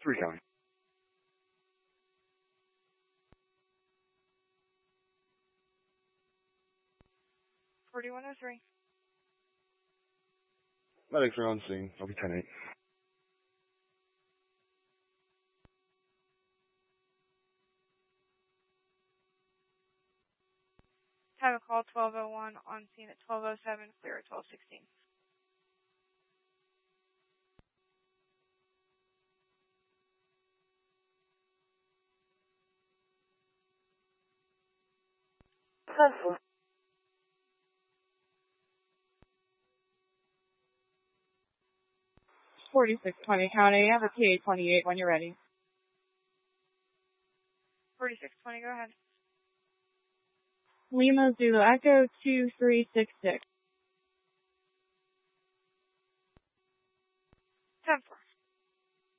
3 County. .4103. Medics are on scene. I'll be 10-8. Have a call 1201 on scene at 1207, clear at 1216. Central. 4620 County. I have a PA-28 when you're ready. 4620, go ahead. Lima Zulu Echo 2366. 10-4.